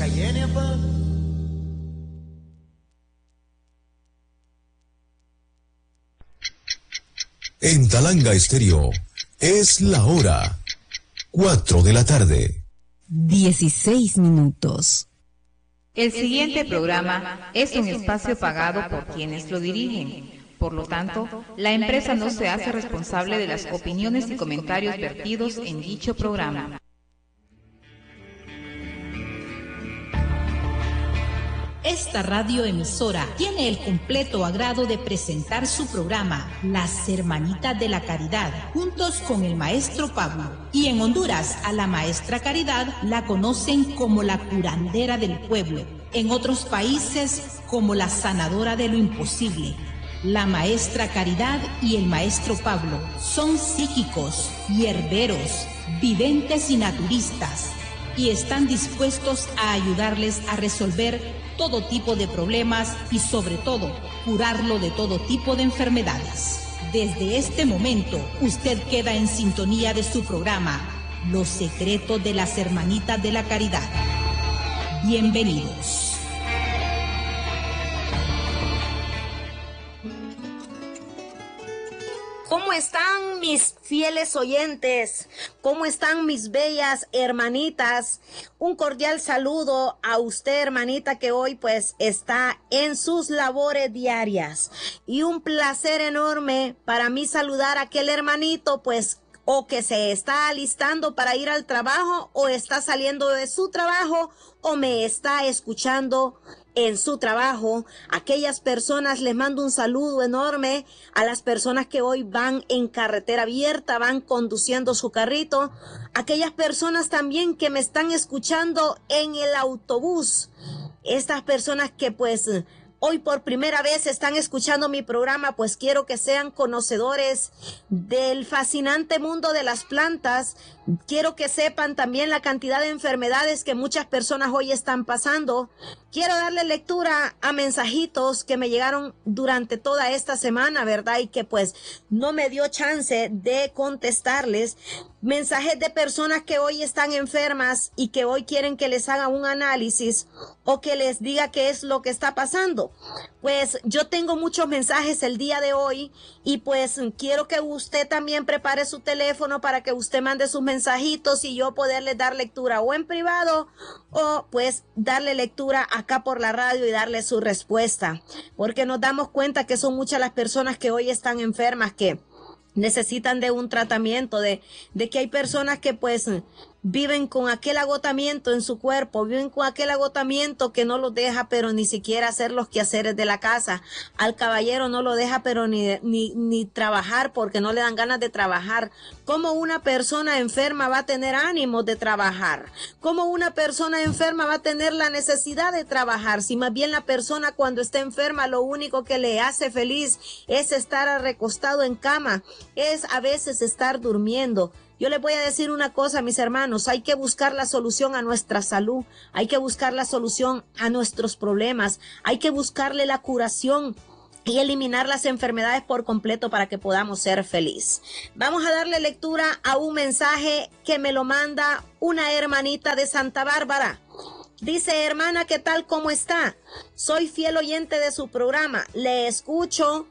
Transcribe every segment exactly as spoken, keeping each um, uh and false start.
Cayenne, pa. En Talanga Estéreo es la hora cuatro de la tarde. dieciséis minutos. El siguiente programa es un espacio pagado por quienes lo dirigen. Por lo tanto, la empresa no se hace responsable de las opiniones y comentarios vertidos en dicho programa. Esta radioemisora tiene el completo agrado de presentar su programa Las Hermanitas de la Caridad, juntos con el maestro Pablo. Y en Honduras, a la maestra Caridad la conocen como la curandera del pueblo. En otros países, como la sanadora de lo imposible. La maestra Caridad y el maestro Pablo son psíquicos, hierberos, videntes y naturistas, y están dispuestos a ayudarles a resolver todo tipo de problemas y sobre todo curarlo de todo tipo de enfermedades. Desde este momento usted queda en sintonía de su programa Los Secretos de las Hermanitas de la Caridad. Bienvenidos. ¿Cómo están mis fieles oyentes? ¿Cómo están mis bellas hermanitas? Un cordial saludo a usted, hermanita, que hoy pues está en sus labores diarias. Y un placer enorme para mí saludar a aquel hermanito pues o que se está alistando para ir al trabajo o está saliendo de su trabajo o me está escuchando en su trabajo. Aquellas personas les mando un saludo enorme a las personas que hoy van en carretera abierta, van conduciendo su carrito. Aquellas personas también que me están escuchando en el autobús. Estas personas que pues hoy por primera vez están escuchando mi programa, pues quiero que sean conocedores del fascinante mundo de las plantas. Quiero que sepan también la cantidad de enfermedades que muchas personas hoy están pasando. Quiero darle lectura a mensajitos que me llegaron durante toda esta semana, ¿verdad? Y que pues no me dio chance de contestarles. Mensajes de personas que hoy están enfermas y que hoy quieren que les haga un análisis o que les diga qué es lo que está pasando. Pues yo tengo muchos mensajes el día de hoy y pues quiero que usted también prepare su teléfono para que usted mande sus mensajitos y yo poderle dar lectura o en privado o pues darle lectura acá por la radio y darle su respuesta. Porque nos damos cuenta que son muchas las personas que hoy están enfermas, que necesitan de un tratamiento, de, de que hay personas que pues viven con aquel agotamiento en su cuerpo, viven con aquel agotamiento que no los deja pero ni siquiera hacer los quehaceres de la casa. Al caballero no lo deja pero ni, ni, ni trabajar porque no le dan ganas de trabajar. ¿Cómo una persona enferma va a tener ánimo de trabajar? ¿Cómo una persona enferma va a tener la necesidad de trabajar? Si más bien la persona cuando está enferma lo único que le hace feliz es estar recostado en cama, es a veces estar durmiendo. Yo les voy a decir una cosa, mis hermanos, hay que buscar la solución a nuestra salud, hay que buscar la solución a nuestros problemas, hay que buscarle la curación y eliminar las enfermedades por completo para que podamos ser felices. Vamos a darle lectura a un mensaje que me lo manda una hermanita de Santa Bárbara. Dice: hermana, ¿qué tal? ¿Cómo está? Soy fiel oyente de su programa, le escucho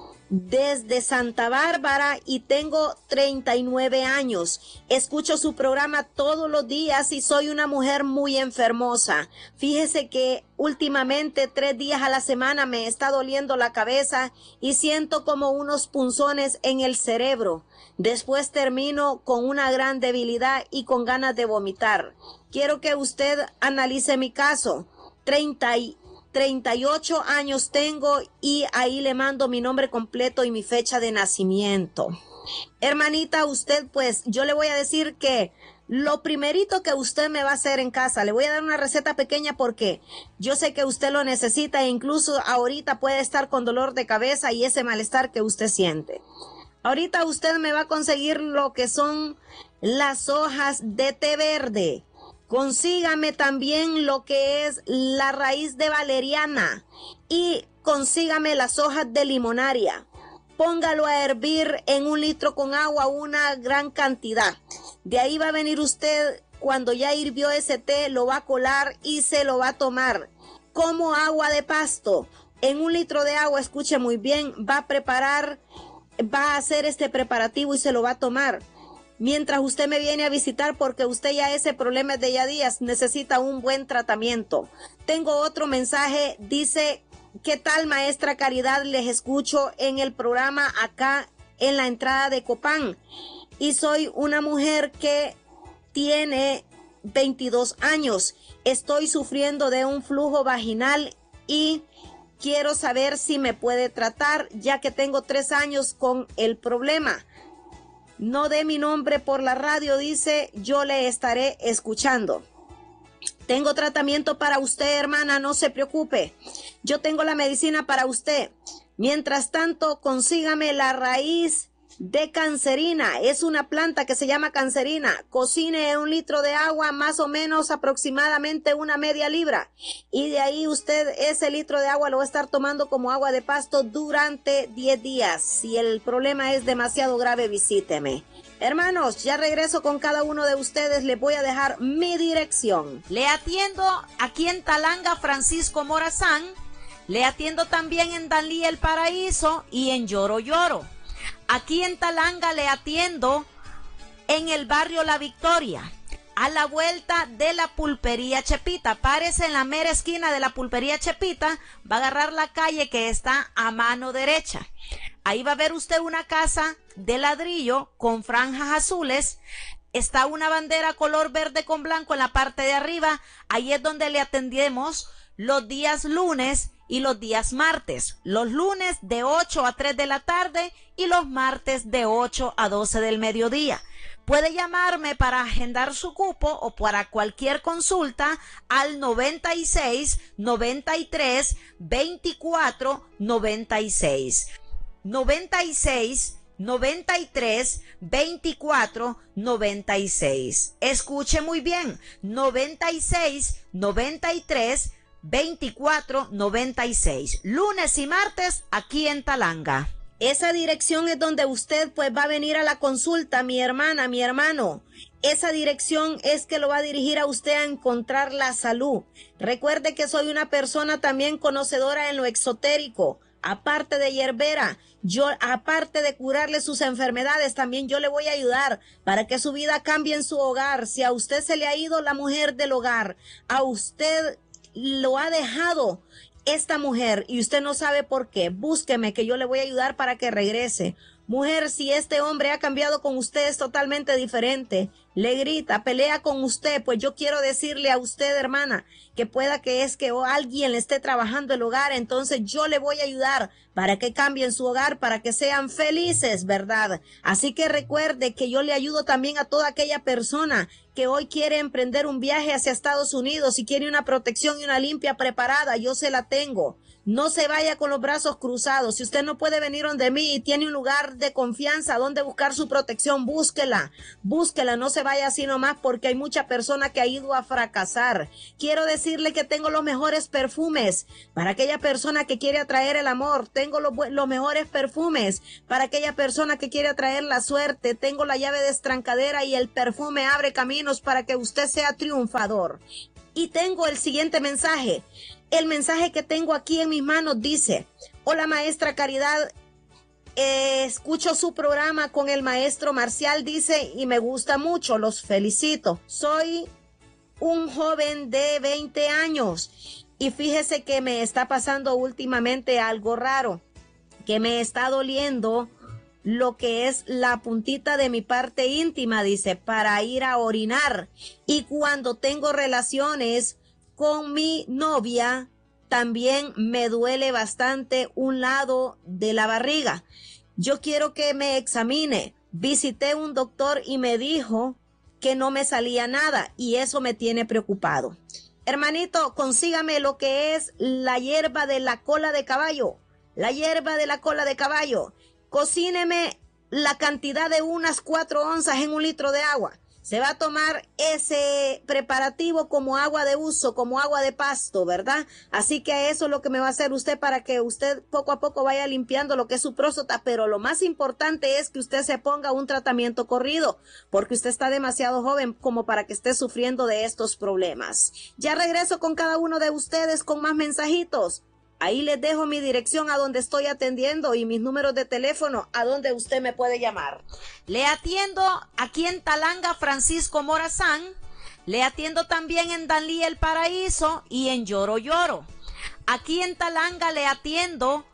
desde Santa Bárbara y tengo treinta y nueve años. Escucho su programa todos los días y soy una mujer muy enfermosa. Fíjese que últimamente tres días a la semana me está doliendo la cabeza y siento como unos punzones en el cerebro. Después termino con una gran debilidad y con ganas de vomitar. Quiero que usted analice mi caso. treinta y treinta y ocho años tengo y ahí le mando mi nombre completo y mi fecha de nacimiento. Hermanita, usted pues yo le voy a decir que lo primerito que usted me va a hacer en casa, le voy a dar una receta pequeña porque yo sé que usted lo necesita e incluso ahorita puede estar con dolor de cabeza y ese malestar que usted siente. Ahorita usted me va a conseguir lo que son las hojas de té verde. Consígame también lo que es la raíz de valeriana y consígame las hojas de limonaria. Póngalo a hervir en un litro con agua una gran cantidad. De ahí va a venir usted cuando ya hirvió ese té, lo va a colar y se lo va a tomar como agua de pasto. En un litro de agua, escuche muy bien, va a preparar, va a hacer este preparativo y se lo va a tomar mientras usted me viene a visitar, porque usted ya ese problema es de ya días, necesita un buen tratamiento. Tengo otro mensaje, dice: ¿qué tal, maestra Caridad? Les escucho en el programa acá en la entrada de Copán y soy una mujer que tiene veintidós años. Estoy sufriendo de un flujo vaginal y quiero saber si me puede tratar, ya que tengo tres años con el problema. No dé mi nombre por la radio, dice, yo le estaré escuchando. Tengo tratamiento para usted, hermana, no se preocupe. Yo tengo la medicina para usted. Mientras tanto, consígame la raíz de cancerina. Es una planta que se llama cancerina. Cocine un litro de agua, más o menos aproximadamente una media libra. Y de ahí usted ese litro de agua lo va a estar tomando como agua de pasto durante diez días. Si el problema es demasiado grave, visíteme. Hermanos, ya regreso con cada uno de ustedes. Les voy a dejar mi dirección. Le atiendo aquí en Talanga, Francisco Morazán. Le atiendo también en Danlí, El Paraíso, y en Lloro Lloro. Aquí en Talanga le atiendo en el barrio La Victoria, a la vuelta de la pulpería Chepita. Párese en la mera esquina de la pulpería Chepita, va a agarrar la calle que está a mano derecha. Ahí va a ver usted una casa de ladrillo con franjas azules. Está una bandera color verde con blanco en la parte de arriba. Ahí es donde le atendemos los días lunes y los días martes. Los lunes de ocho a tres de la tarde y los martes de ocho a doce del mediodía. Puede llamarme para agendar su cupo o para cualquier consulta al noventa y seis, noventa y tres, veinticuatro, noventa y seis. noventa y seis, noventa y tres, veinticuatro, noventa y seis. Escuche muy bien, noventa y seis, noventa y tres, veinticuatro, noventa y seis. Lunes y martes aquí en Talanga. Esa dirección es donde usted pues va a venir a la consulta, mi hermana, mi hermano. Esa dirección es que lo va a dirigir a usted a encontrar la salud. Recuerde que soy una persona también conocedora en lo exotérico. Aparte de hierbera, yo, aparte de curarle sus enfermedades, también yo le voy a ayudar para que su vida cambie en su hogar. Si a usted se le ha ido la mujer del hogar, a usted lo ha dejado esta mujer y usted no sabe por qué, búsqueme que yo le voy a ayudar para que regrese. Mujer, si este hombre ha cambiado con usted, es totalmente diferente. Le grita, pelea con usted, pues yo quiero decirle a usted, hermana, que pueda que es que alguien le esté trabajando el hogar, entonces yo le voy a ayudar para que cambien su hogar, para que sean felices, ¿verdad? Así que recuerde que yo le ayudo también a toda aquella persona que hoy quiere emprender un viaje hacia Estados Unidos y quiere una protección y una limpia preparada, yo se la tengo. No se vaya con los brazos cruzados. Si usted no puede venir donde mí y tiene un lugar de confianza donde buscar su protección, búsquela, búsquela, no se vaya así nomás porque hay mucha persona que ha ido a fracasar. Quiero decirle que tengo los mejores perfumes para aquella persona que quiere atraer el amor. Tengo los, los mejores perfumes para aquella persona que quiere atraer la suerte. Tengo la llave destrancadera y el perfume abre caminos para que usted sea triunfador. Y tengo el siguiente mensaje. El mensaje que tengo aquí en mis manos dice: hola maestra Caridad, eh, escucho su programa con el maestro Marcial, dice, y me gusta mucho, los felicito. Soy un joven de veinte años y fíjese que me está pasando últimamente algo raro, que me está doliendo lo que es la puntita de mi parte íntima, dice, para ir a orinar. Y cuando tengo relaciones con mi novia, también me duele bastante un lado de la barriga. Yo quiero que me examine. Visité un doctor y me dijo que no me salía nada y eso me tiene preocupado. Hermanito, consígame lo que es la hierba de la cola de caballo. La hierba de la cola de caballo. Cocíneme la cantidad de unas cuatro onzas en un litro de agua. Se va a tomar ese preparativo como agua de uso, como agua de pasto, ¿verdad? Así que eso es lo que me va a hacer usted para que usted poco a poco vaya limpiando lo que es su próstata, pero lo más importante es que usted se ponga un tratamiento corrido, porque usted está demasiado joven como para que esté sufriendo de estos problemas. Ya regreso con cada uno de ustedes con más mensajitos. Ahí les dejo mi dirección a donde estoy atendiendo y mis números de teléfono a donde usted me puede llamar. Le atiendo aquí en Talanga, Francisco Morazán. Le atiendo también en Danlí El Paraíso y en Lloro Lloro. Aquí en Talanga le atiendo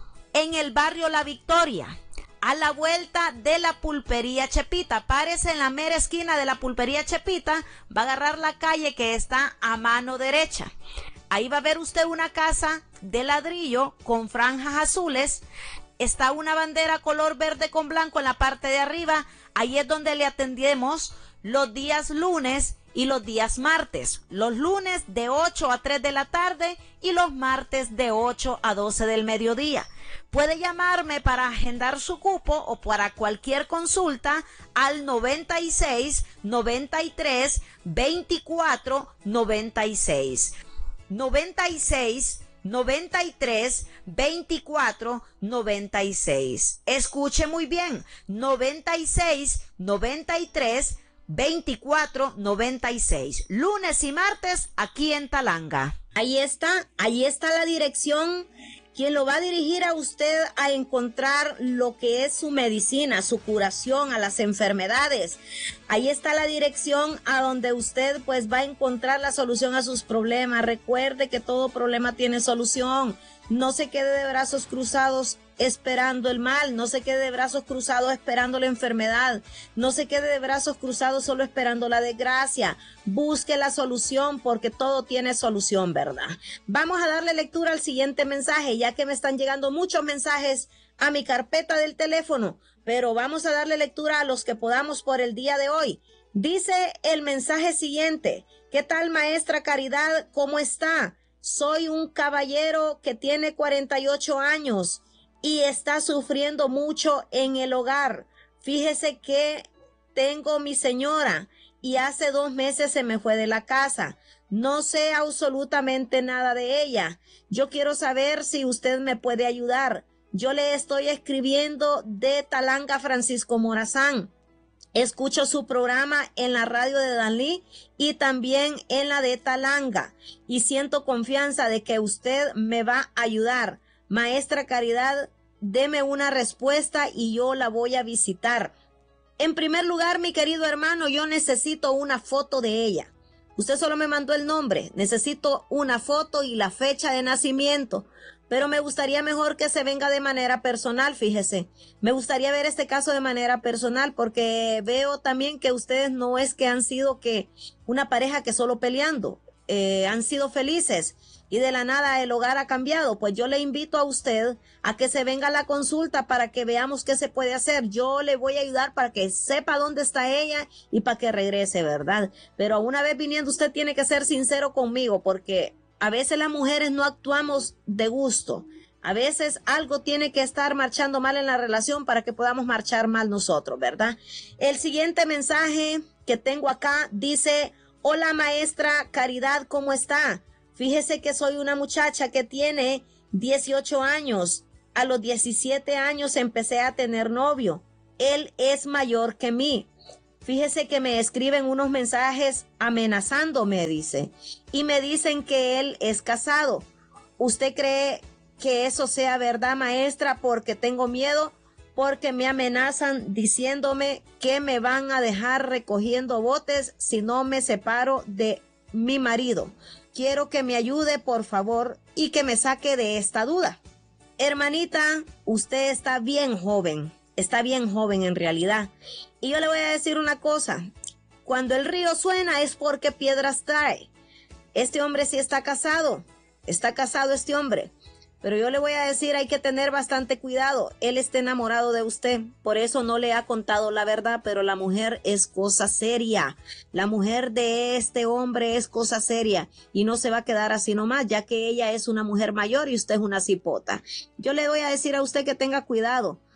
en el barrio La Victoria, a la vuelta de la pulpería Chepita. Párese en la mera esquina de la pulpería Chepita, va a agarrar la calle que está a mano derecha. Ahí va a ver usted una casa de ladrillo con franjas azules. Está una bandera color verde con blanco en la parte de arriba. Ahí es donde le atendemos los días lunes y los días martes. Los lunes de ocho a tres de la tarde y los martes de ocho a doce del mediodía. Puede llamarme para agendar su cupo o para cualquier consulta al noventa y seis, noventa y tres, veinticuatro, noventa y seis. noventa y seis, noventa y tres, veinticuatro, noventa y seis. Escuche muy bien, noventa y seis, noventa y tres, veinticuatro, noventa y seis. Lunes y martes aquí en Talanga. Ahí está, ahí está la dirección. Quien lo va a dirigir a usted a encontrar lo que es su medicina, su curación a las enfermedades. Ahí está la dirección a donde usted pues va a encontrar la solución a sus problemas. Recuerde que todo problema tiene solución. No se quede de brazos cruzados esperando el mal, no se quede de brazos cruzados esperando la enfermedad, no se quede de brazos cruzados solo esperando la desgracia. Busque la solución porque todo tiene solución, ¿verdad? Vamos a darle lectura al siguiente mensaje, ya que me están llegando muchos mensajes a mi carpeta del teléfono, pero vamos a darle lectura a los que podamos por el día de hoy. Dice el mensaje siguiente: ¿qué tal, maestra Caridad? ¿Cómo está? Soy un caballero que tiene cuarenta y ocho años y está sufriendo mucho en el hogar. Fíjese que tengo mi señora y hace dos meses se me fue de la casa. No sé absolutamente nada de ella. Yo quiero saber si usted me puede ayudar. Yo le estoy escribiendo de Talanga, Francisco Morazán. Escucho su programa en la radio de Danlí y también en la de Talanga y siento confianza de que usted me va a ayudar. Maestra Caridad, deme una respuesta y yo la voy a visitar. En primer lugar, mi querido hermano, yo necesito una foto de ella. Usted solo me mandó el nombre. Necesito una foto y la fecha de nacimiento. Pero me gustaría mejor que se venga de manera personal, fíjese. Me gustaría ver este caso de manera personal porque veo también que ustedes no es que han sido que una pareja que solo peleando. Eh, han sido felices y de la nada el hogar ha cambiado. Pues yo le invito a usted a que se venga a la consulta para que veamos qué se puede hacer. Yo le voy a ayudar para que sepa dónde está ella y para que regrese, ¿verdad? Pero una vez viniendo usted tiene que ser sincero conmigo porque a veces las mujeres no actuamos de gusto. A veces algo tiene que estar marchando mal en la relación para que podamos marchar mal nosotros, ¿verdad? El siguiente mensaje que tengo acá dice: hola maestra Caridad, ¿cómo está? Fíjese que soy una muchacha que tiene dieciocho años. A los diecisiete años empecé a tener novio. Él es mayor que mí. Fíjese que me escriben unos mensajes amenazándome, dice, y me dicen que él es casado. ¿Usted cree que eso sea verdad, maestra? Porque tengo miedo, porque me amenazan diciéndome que me van a dejar recogiendo botes si no me separo de mi marido. Quiero que me ayude, por favor, y que me saque de esta duda. Hermanita, usted está bien joven. Está bien joven en realidad. Y yo le voy a decir una cosa. Cuando el río suena es porque piedras trae. Este hombre sí está casado. Está casado este hombre. Pero yo le voy a decir, hay que tener bastante cuidado. Él está enamorado de usted. Por eso no le ha contado la verdad. Pero la mujer es cosa seria. La mujer de este hombre es cosa seria. Y no se va a quedar así nomás, ya que ella es una mujer mayor y usted es una cipota. Yo le voy a decir a usted que tenga cuidado.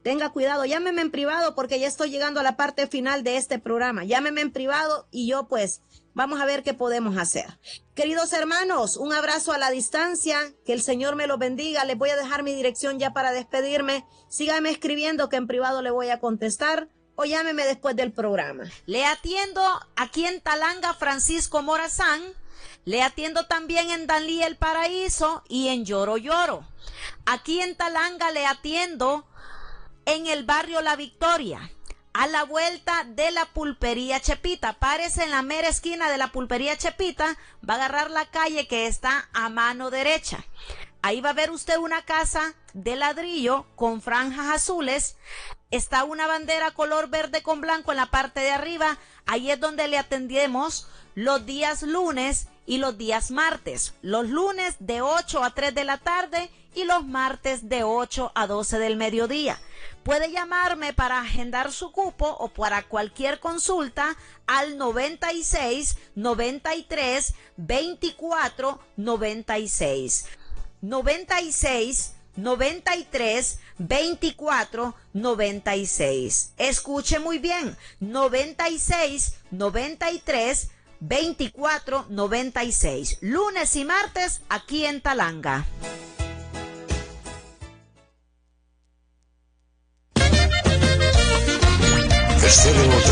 tenga cuidado, llámeme en privado porque ya estoy llegando a la parte final de este programa. Llámeme en privado y yo pues vamos a ver qué podemos hacer. Queridos hermanos, un abrazo a la distancia, que el Señor me los bendiga. Les voy a dejar mi dirección ya para despedirme. Síganme escribiendo que en privado le voy a contestar o llámeme después del programa. Le atiendo aquí en Talanga, Francisco Morazán. Le atiendo también en Danlí El Paraíso y en Lloro Lloro. Aquí en Talanga le atiendo en el barrio La Victoria, a la vuelta de la pulpería Chepita. Párese en la mera esquina de la pulpería Chepita, va a agarrar la calle que está a mano derecha. Ahí va a ver usted una casa de ladrillo con franjas azules. Está una bandera color verde con blanco en la parte de arriba. Ahí es donde le atendemos los días lunes y los días martes. Los lunes de ocho a tres de la tarde y los martes de ocho a doce del mediodía. Puede llamarme para agendar su cupo o para cualquier consulta al noventa y seis, noventa y tres, veinticuatro, noventa y seis. noventa y seis, noventa y tres, veinticuatro, noventa y seis. Escuche muy bien, noventa y seis, noventa y tres, veinticuatro, noventa y seis. Lunes y martes aquí en Talanga. Estéreo